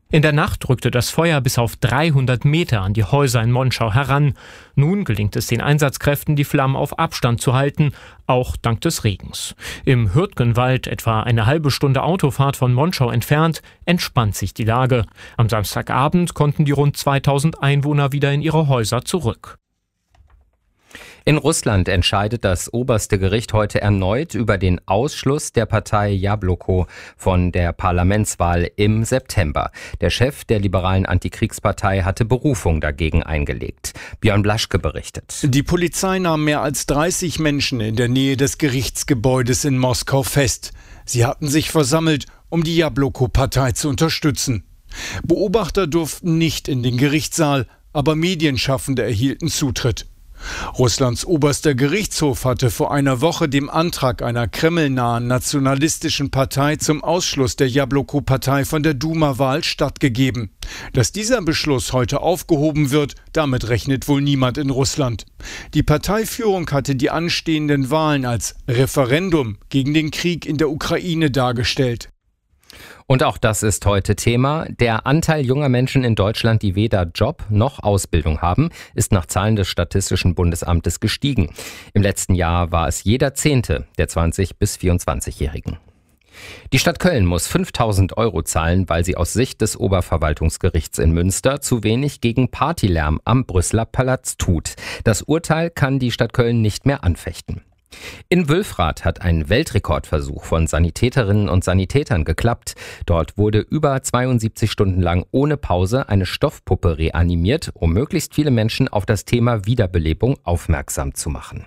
In der Nacht rückte das Feuer bis auf 300 Meter an die Häuser in Monschau heran. Nun gelingt es den Einsatzkräften, die Flammen auf Abstand zu halten, auch dank des Regens. Im Hürtgenwald, etwa eine halbe Stunde Autofahrt von Monschau entfernt, entspannt sich die Lage. Am Samstagabend konnten die rund 2000 Einwohner wieder in ihre Häuser zurück. In Russland entscheidet das oberste Gericht heute erneut über den Ausschluss der Partei Jabloko von der Parlamentswahl im September. Der Chef der liberalen Antikriegspartei hatte Berufung dagegen eingelegt. Björn Blaschke berichtet. Die Polizei nahm mehr als 30 Menschen in der Nähe des Gerichtsgebäudes in Moskau fest. Sie hatten sich versammelt, um die Jabloko-Partei zu unterstützen. Beobachter durften nicht in den Gerichtssaal, aber Medienschaffende erhielten Zutritt. Russlands oberster Gerichtshof hatte vor einer Woche dem Antrag einer kremlnahen nationalistischen Partei zum Ausschluss der Jabloko-Partei von der Duma-Wahl stattgegeben. Dass dieser Beschluss heute aufgehoben wird, damit rechnet wohl niemand in Russland. Die Parteiführung hatte die anstehenden Wahlen als Referendum gegen den Krieg in der Ukraine dargestellt. Und auch das ist heute Thema. Der Anteil junger Menschen in Deutschland, die weder Job noch Ausbildung haben, ist nach Zahlen des Statistischen Bundesamtes gestiegen. Im letzten Jahr war es jeder Zehnte der 20- bis 24-Jährigen. Die Stadt Köln muss 5.000 € zahlen, weil sie aus Sicht des Oberverwaltungsgerichts in Münster zu wenig gegen Partylärm am Brüsseler Platz tut. Das Urteil kann die Stadt Köln nicht mehr anfechten. In Wülfrath hat ein Weltrekordversuch von Sanitäterinnen und Sanitätern geklappt. Dort wurde über 72 Stunden lang ohne Pause eine Stoffpuppe reanimiert, um möglichst viele Menschen auf das Thema Wiederbelebung aufmerksam zu machen.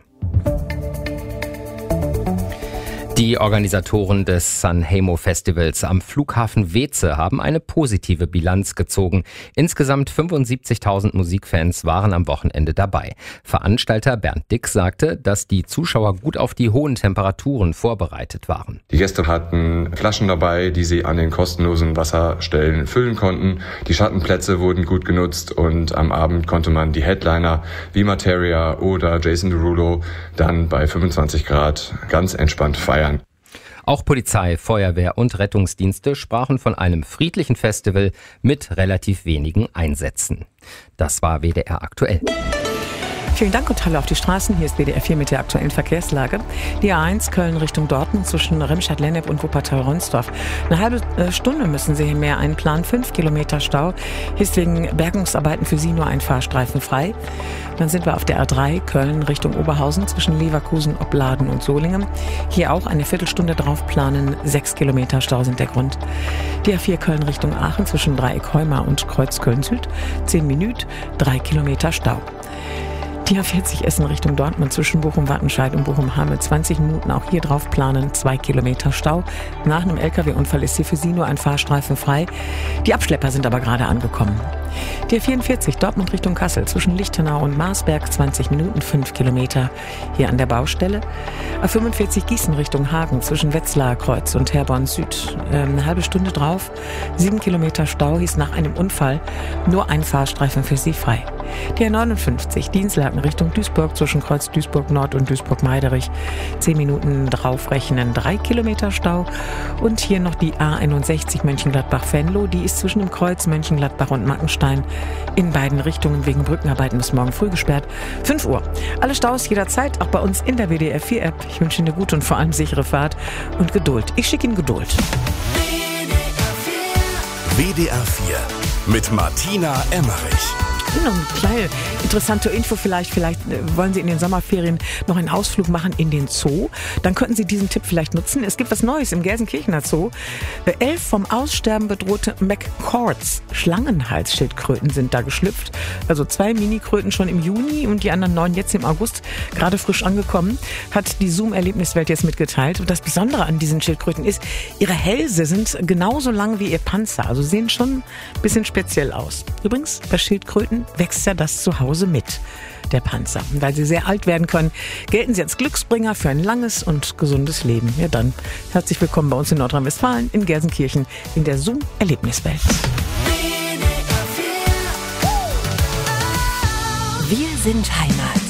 Die Organisatoren des Sanremo Festivals am Flughafen Weeze haben eine positive Bilanz gezogen. Insgesamt 75.000 Musikfans waren am Wochenende dabei. Veranstalter Bernd Dick sagte, dass die Zuschauer gut auf die hohen Temperaturen vorbereitet waren. Die Gäste hatten Flaschen dabei, die sie an den kostenlosen Wasserstellen füllen konnten. Die Schattenplätze wurden gut genutzt und am Abend konnte man die Headliner wie Materia oder Jason Derulo dann bei 25 Grad ganz entspannt feiern. Auch Polizei, Feuerwehr und Rettungsdienste sprachen von einem friedlichen Festival mit relativ wenigen Einsätzen. Das war WDR aktuell. Vielen Dank und hallo auf die Straßen. Hier ist WDR 4 mit der aktuellen Verkehrslage. Die A1 Köln Richtung Dortmund zwischen Remscheid-Lennep und Wuppertal-Ronsdorf. Eine halbe Stunde müssen Sie hier mehr einplanen. 5 Kilometer Stau. Hier ist wegen Bergungsarbeiten für Sie nur ein Fahrstreifen frei. Dann sind wir auf der A3 Köln Richtung Oberhausen zwischen Leverkusen, Opladen und Solingen. Hier auch eine Viertelstunde drauf planen. 6 Kilometer Stau sind der Grund. Die A4 Köln Richtung Aachen zwischen Dreieck Heumar und Kreuz Köln-Süd. 10 Minuten, 3 Kilometer Stau. Die A40 Essen Richtung Dortmund zwischen Bochum-Wattenscheid und Bochum-Hamme. 20 Minuten auch hier drauf planen, 2 Kilometer Stau. Nach einem LKW-Unfall ist hier für Sie nur ein Fahrstreifen frei. Die Abschlepper sind aber gerade angekommen. Die A44 Dortmund Richtung Kassel zwischen Lichtenau und Marsberg. 20 Minuten, 5 Kilometer hier an der Baustelle. A45 Gießen Richtung Hagen zwischen Wetzlar Kreuz und Herborn Süd. Eine halbe Stunde drauf. 7 Kilometer Stau hieß nach einem Unfall nur ein Fahrstreifen für Sie frei. Die A59 Dienstlaken Richtung Duisburg zwischen Kreuz Duisburg Nord und Duisburg Meiderich. 10 Minuten draufrechnen, 3 Kilometer Stau. Und hier noch die A61 Mönchengladbach-Venlo. Die ist zwischen dem Kreuz Mönchengladbach und Mackenstein in beiden Richtungen wegen Brückenarbeiten bis morgen früh gesperrt. 5 Uhr. Alle Staus jederzeit, auch bei uns in der WDR 4 App. Ich wünsche Ihnen eine gute und vor allem sichere Fahrt und Geduld. Ich schicke Ihnen Geduld. WDR 4 mit Martina Emmerich. Noch eine kleine interessante Info vielleicht wollen Sie in den Sommerferien noch einen Ausflug machen in den Zoo. Dann könnten Sie diesen Tipp vielleicht nutzen. Es gibt was Neues im Gelsenkirchener Zoo. 11 vom Aussterben bedrohte McCords Schlangenhalsschildkröten sind da geschlüpft. Also 2 Minikröten schon im Juni und die anderen 9 jetzt im August. Gerade frisch angekommen, hat die Zoom-Erlebniswelt jetzt mitgeteilt. Und das Besondere an diesen Schildkröten ist, ihre Hälse sind genauso lang wie ihr Panzer. Also sehen schon ein bisschen speziell aus. Übrigens, bei Schildkröten wächst ja das zu Hause mit, der Panzer. Und weil sie sehr alt werden können, gelten sie als Glücksbringer für ein langes und gesundes Leben. Ja dann, herzlich willkommen bei uns in Nordrhein-Westfalen, in Gelsenkirchen, in der Zoom-Erlebniswelt. Wir sind Heimat.